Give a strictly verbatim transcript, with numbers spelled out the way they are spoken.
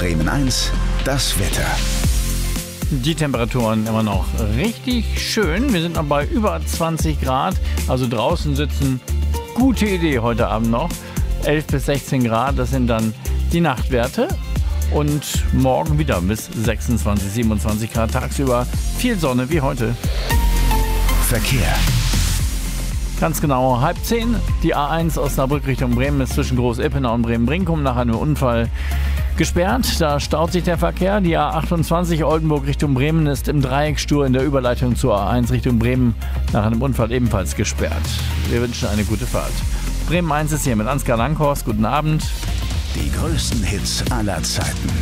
Bremen eins, das Wetter. Die Temperaturen immer noch richtig schön. Wir sind noch bei über zwanzig Grad. Also draußen sitzen, gute Idee heute Abend noch. elf bis sechzehn Grad, das sind dann die Nachtwerte. Und morgen wieder bis sechsundzwanzig, siebenundzwanzig Grad tagsüber. Viel Sonne wie heute. Verkehr. Ganz genau, halb zehn. Die A eins Osnabrück Richtung Bremen ist zwischen Groß-Ippenau und Bremen-Brinkum nach einem Unfall gesperrt. Da staut sich der Verkehr. Die A achtundzwanzig Oldenburg Richtung Bremen ist im Dreieck stur in der Überleitung zur A eins Richtung Bremen nach einem Unfall ebenfalls gesperrt. Wir wünschen eine gute Fahrt. Bremen eins ist hier mit Ansgar Langhorst. Guten Abend. Die größten Hits aller Zeiten.